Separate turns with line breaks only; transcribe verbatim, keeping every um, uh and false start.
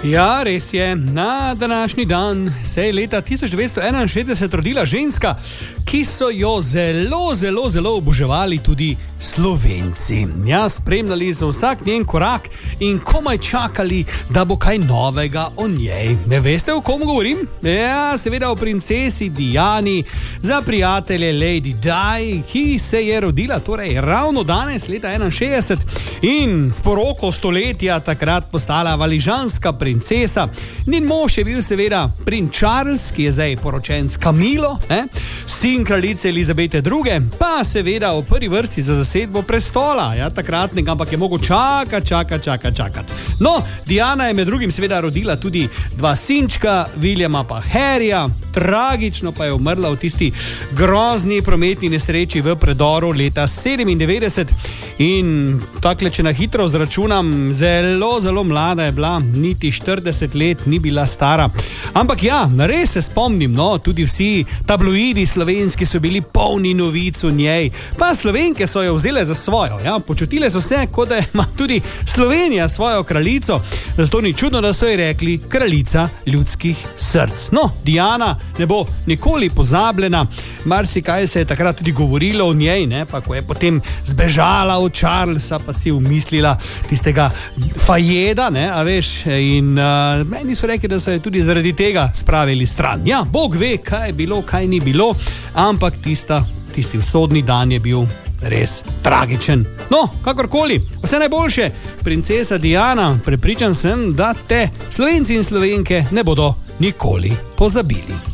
Ja, res je. Na današnji dan se je leta tisoč devetsto enainšestdeset rodila ženska, ki so jo zelo, zelo, zelo oboževali tudi Slovenci. Ja, spremljali so vsak njen korak in komaj čakali, da bo kaj novega o njej. Ne veste, o kom govorim? Ja, seveda o princesi Diani, za prijatelje Lady Di, ki se je rodila torej ravno danes, leta enainšestdeset, in s poroko stoletja takrat postala valižanska princesa. Njen mož je bil seveda princ Charles, ki je zdaj poročen s Camilo, eh? sin kraljice Elizabete druge, pa seveda v prvi vrsti za zasedbo prestola, ja, takratnega, ampak je mogel čakati, čakati, čakati, čakati. No, Diana je med drugim seveda rodila tudi dva sinčka, Williama pa Harryja, tragično pa je umrla v tisti grozni prometni nesreči v predoru leta sedemindevetdeset in takle, če na hitro zračunam, zelo, zelo mlada je bila, niti štirideset let ni bila stara. Ampak ja, res se spomnim, no, tudi vsi tabloidi slovenski so bili polni novic o njej, pa Slovenke so jo vzele za svojo, ja, počutile so se, kot da ima tudi Slovenija svojo kraljico, zato ni čudno, da so ji rekli kraljica ljudskih src. No, Diana ne bo nikoli pozabljena, marsikaj se je takrat tudi govorilo o njej, ne, pa ko je potem zbežala od Charlesa, pa si umislila tistega Fajeda, ne, a veš, in uh, meni so rekli, da so jo tudi zaradi tega spravili stran. Ja, Bog ve, kaj je bilo, kaj ni bilo, ampak tista, tisti usodni dan je bil res tragičen. No, kakorkoli, vse najboljše, princesa Diana, prepričan sem, da te Slovenci in Slovenke ne bodo nikoli pozabili.